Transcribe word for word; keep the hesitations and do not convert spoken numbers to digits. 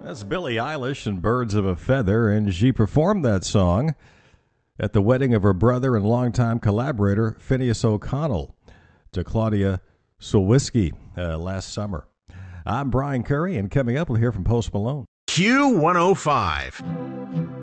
That's Billie Eilish and Birds of a Feather, and she performed that song at the wedding of her brother and longtime collaborator, Phineas O'Connell, to Claudia Sulwiski uh, last summer. I'm Brian Curry, and coming up, we'll hear from Post Malone. Q one oh five.